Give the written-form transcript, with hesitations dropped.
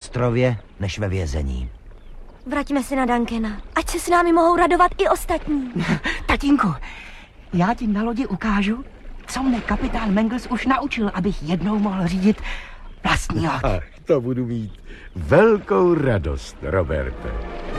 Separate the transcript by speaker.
Speaker 1: ostrově než ve vězení.
Speaker 2: Vraťme se na Duncana, ať se s námi mohou radovat i ostatní.
Speaker 3: Tatínku, já ti na lodi ukážu, co mne kapitán Mangles už naučil, abych jednou mohl řídit vlastní loď.
Speaker 4: Ach, to budu mít velkou radost, Roberte.